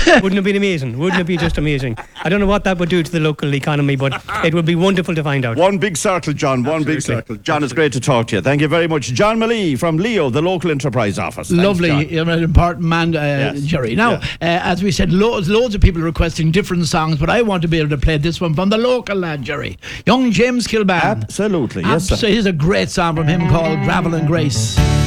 Wouldn't it be amazing? Wouldn't it be just amazing? I don't know what that would do to the local economy, but it would be wonderful to find out. One big circle, John. One big circle. John, it's great to talk to you. Thank you very much. John Malee from Leo, the local enterprise office. Thanks, Lovely, John. an important man, Jerry. Now, as we said, loads of people requesting different songs, but I want to be able to play this one from the local lad, Jerry. Young James Kilban. Absolutely, yes, sir. Here's a great song from him called Gravel and Grace.